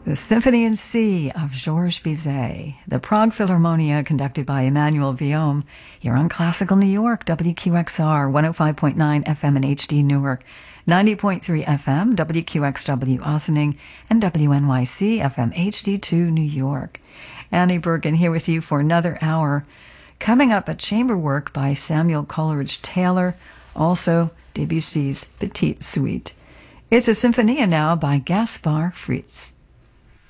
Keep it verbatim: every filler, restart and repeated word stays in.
The Symphony in C of Georges Bizet, the Prague Philharmonia conducted by Emmanuel Villaume, here on Classical New York, W Q X R, one oh five point nine F M in H D Newark, ninety point three F M, W Q X W Ossining, and W N Y C F M H D two New York. Annie Bergen here with you for another hour. Coming up, a chamber work by Samuel Coleridge Taylor, also Debussy's Petite Suite. It's a Symphonia now by Gaspar Fritz.